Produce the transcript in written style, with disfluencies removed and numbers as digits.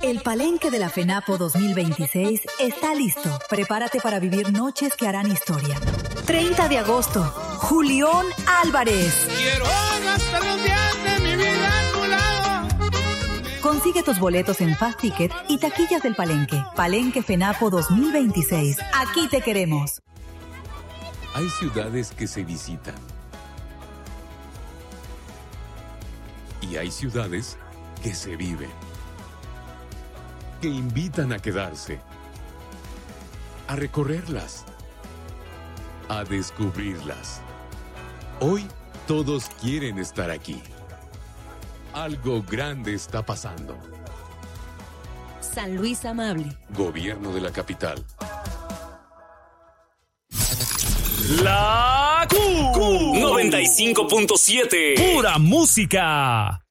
El Palenque de la FENAPO 2026 está listo. Prepárate para vivir noches que harán historia. 30 de agosto, Julión Álvarez. Quiero gastar los días de mi vida a tu lado. Consigue tus boletos en Fast Ticket y taquillas del Palenque. Palenque FENAPO 2026. Aquí te queremos. Hay ciudades que se visitan. Y hay ciudades que se viven. Que invitan a quedarse. A recorrerlas. A descubrirlas. Hoy todos quieren estar aquí. Algo grande está pasando. San Luis Amable. Gobierno de la capital. La Q95.7. Pura música.